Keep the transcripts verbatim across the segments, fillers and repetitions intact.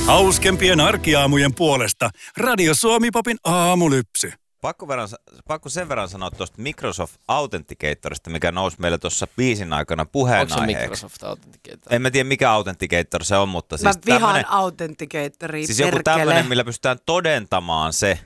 Hauskempien arkiaamujen puolesta Radio Suomi Popin aamulypsy. Pakko, verran, pakko sen verran sanoa tuosta Microsoft Authenticatorista, mikä nousi meille tuossa biisin aikana puheenaiheeksi. Onko se Microsoft Authenticator? En mä tiedä, mikä Authenticator se on, mutta siis mä vihaan tämmönen, Authenticatoria, siis joku tämmöinen, millä pystytään todentamaan se.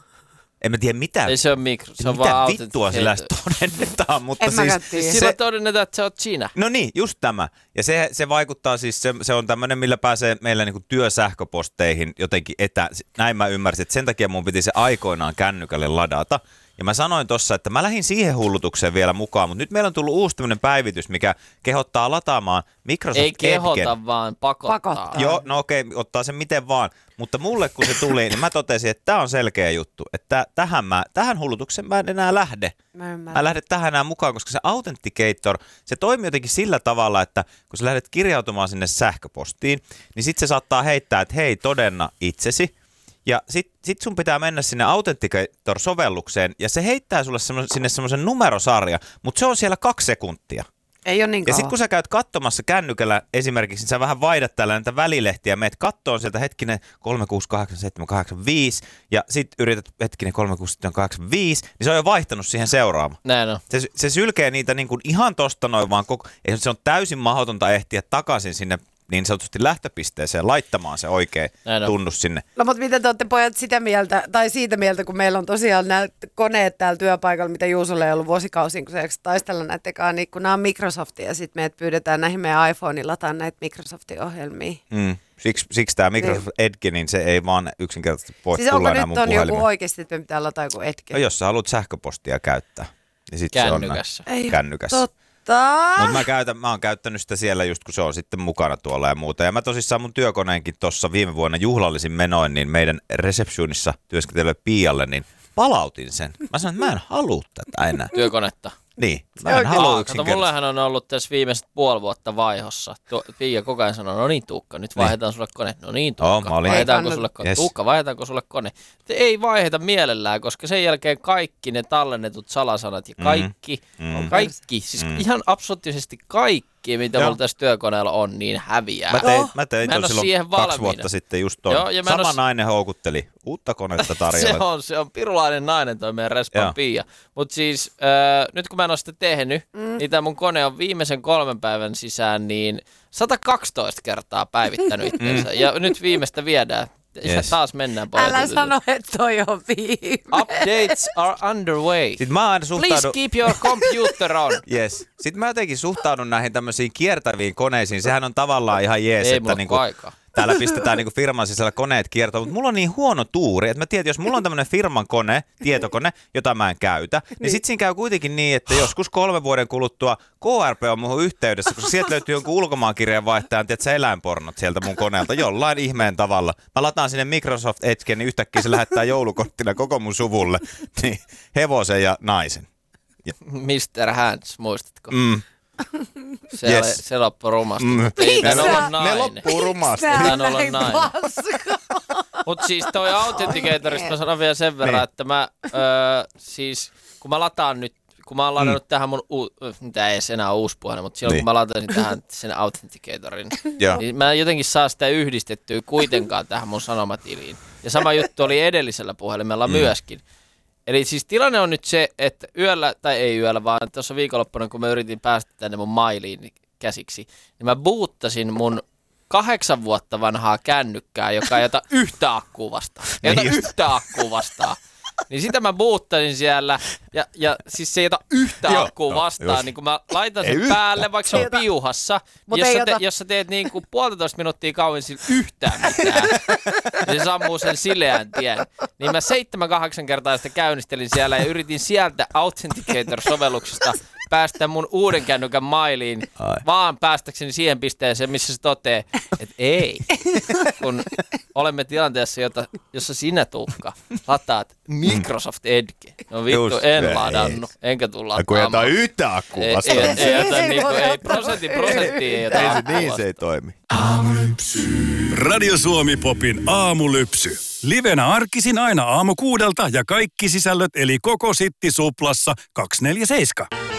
En mä tiedä mitä. Ei se on Microsoft, se on mitä vaan vittua sillä todennetaan, mutta en siis... Sillä todennetaan, että sä oot sinä. No niin, just tämä. Ja se, se vaikuttaa siis, se, se on tämmöinen, millä pääsee meillä niinku työsähköposteihin jotenkin etä. Näin mä ymmärsin, että sen takia mun piti se aikoinaan kännykälle ladata. Ja mä sanoin tossa, että mä lähdin siihen hullutukseen vielä mukaan, mutta nyt meillä on tullut uusi tämmöinen päivitys, mikä kehottaa lataamaan Microsoft Ei kehota, Edgen. vaan pakottaa. Pakottaa. Joo, no okei, ottaa sen miten vaan. Mutta mulle kun se tuli, niin mä totesin, että tää on selkeä juttu. Että tähän, mä, tähän hullutukseen mä en enää lähde. Mä, mä en lähde tähän enää mukaan, koska se Authenticator, se toimii jotenkin sillä tavalla, että kun sä lähdet kirjautumaan sinne sähköpostiin, niin sit se saattaa heittää, että hei, todenna itsesi. Ja sit, sit sun pitää mennä sinne Authenticator-sovellukseen, ja se heittää sulle semmo, sinne semmoisen numerosarja, mutta se on siellä kaksi sekuntia. Ei ole niin Ja kauan. sit kun sä käyt katsomassa kännykällä esimerkiksi, niin sä vähän vaihdat täällä näitä välilehtiä, meet kattoon sieltä hetkinen kolme kuusi kahdeksan seitsemän kahdeksan viisi, ja sit yrität hetkinen kolme kuusi seitsemän kahdeksan viisi, niin se on jo vaihtanut siihen seuraavaan. Näin on. Se, se sylkee niitä niin kuin ihan tosta noin vaan koko, se on täysin mahdotonta ehtiä takaisin sinne niin sanotusti lähtöpisteeseen laittamaan se oikea tunnus sinne. No mutta miten te olette pojat sitä mieltä, tai siitä mieltä, kun meillä on tosiaan nämä koneet täällä työpaikalla, mitä Juusolle ei ollut vuosikausiin, kun se eikö taistella näitä ekaan, niin kun nämä on Microsoftia, ja sitten meidät pyydetään näihin meidän iPhoneiin lataan näitä Microsoftin ohjelmia. Mm. Siksi, siksi tämä Microsoft niin. Edge, niin se ei vaan yksinkertaisesti voi siis tulla enää mun puhelimeen. Siis onko nyt on joku oikeasti, että me pitää lataa joku Edge? No jos sä haluat sähköpostia käyttää, niin sit kännykässä. Se on näin. Kännykässä. Totta. Mutta mä, käytän, mä oon käyttänyt sitä siellä just kun se on sitten mukana tuolla ja muuta. Ja mä tosissaan mun työkoneenkin tuossa viime vuonna juhlallisin menoin, niin meidän receptionissa työskentelylle Pialle, niin palautin sen. Mä sanoin, että mä en halua tätä enää. Työkonetta. Niin, mä en halua yksinkertaisesti. Kato, mullehan on ollut tässä viimeiset puoli vuotta vaihossa. Pia koko ajan sanoo, no niin Tuukka, nyt vaihdetaan niin. sulle kone. No niin Tuukka, oh, vaihdetaanko sulle kone? Yes. Tuukka, vaihdetaanko sulle kone? Te ei vaiheta mielellään, koska sen jälkeen kaikki ne tallennetut salasanat ja kaikki, mm. kaikki, siis mm. ihan absoluuttisesti kaikki, mitä mulla tässä työkoneella on, niin häviää. Mä tein, mä tein mä silloin kaksi valmiina. vuotta sitten just ton. Joo, Sama os... nainen houkutteli uutta konetta tarjolla. se on, se on pirulainen nainen toi meidän respan Pia. Mutta siis äh, nyt kun mä en ole sitä tehnyt, mm. niin tämä mun kone on viimeisen kolmen päivän sisään niin sata kaksitoista kertaa päivittänyt itsensä. Ja nyt viimeistä viedään. Yes. Taas mennään pojat. Älä sano, että toi on viime. Updates are underway. Sitten mä aina suhtaudun... Please keep your computer on. Yes. Sitten mä jotenkin suhtaudun näihin tämmöisiin kiertäviin koneisiin. Sehän on tavallaan ihan jees, ei että niinku, täällä pistetään niinku firman sisällä koneet kiertämään. Mutta mulla on niin huono tuuri, että mä tiedän, että jos mulla on tämmöinen firman kone, tietokone, jota mä en käytä, niin, niin sitten siinä käy kuitenkin niin, että joskus kolmen vuoden kuluttua K R P on muuhun yhteydessä, koska sieltä löytyy jonkun ulkomaankirjeen vaihtajan, tiedätkö, eläinpornot sieltä mun koneelta jollain ihmeen tavalla. Mä lataan sinne Microsoft Edgen, niin yhtäkkiä se lähettää joulukorttina koko mun suvulle niin hevosen ja naisen. Ja. mister Hands, muistatko? Mm. Se, yes. oli, se loppui rumasti. Mm. Ei ne, olla nainen. Ne loppuu rumasti. Pitää olla nainen. Mutta siis toi Authenticatorista mä sanon vielä sen verran, niin. että mä öö, siis kun mä lataan nyt, kun mä oon ladannut mm. tähän mun, u- mitä ei enää uusi puhelin, mutta silloin niin. kun mä latasin tähän sen Authenticatorin, niin mä jotenkin saa sitä yhdistettyä kuitenkaan tähän mun sanomatiliin. Ja sama juttu oli edellisellä puhelimella mm. myöskin. Eli siis tilanne on nyt se, että yöllä, tai ei yöllä, vaan tuossa viikonloppuna, kun mä yritin päästä tänne mun mailiin käsiksi, niin mä boottasin mun kahdeksan vuotta vanhaa kännykkää, joka ei ota yhtä akkua vastaan. Ei ota yhtä akkua vastaan. Niin sitä mä boottasin siellä, ja, ja siis se ei ota yhtä akkua vastaan, no, niin kun mä laitan sen päälle, vaikka se on piuhassa, jos sä, te, jos sä teet niin kuin puolitoista minuuttia kauan sillä yhtään mitään, niin se sammuu sen sileän tien. Niin mä seitsemän kahdeksan kertaa sitä käynnistelin siellä ja yritin sieltä Authenticator-sovelluksesta päästä mun uuden kännykän mailiin, Ai. vaan päästäkseni siihen pisteeseen, missä se toteaa, että ei. Kun olemme tilanteessa, jota, jossa sinä, Tuukka, lataat Microsoft Edge. No vittu, Just, en ladannut, enkä tule lataamaan. Kun ei ota yhtä akkua vastaan. Ei, ei, ei, ei, niinku, ei prosentti prosenttia ei ota ei, akkua Niin se ei toimi. Aamulypsy. Radio Suomi Popin aamulypsy. Livenä arkisin aina aamu kuudelta ja kaikki sisällöt eli koko Sitti Suplassa kaksikymmentäneljä seitsemän.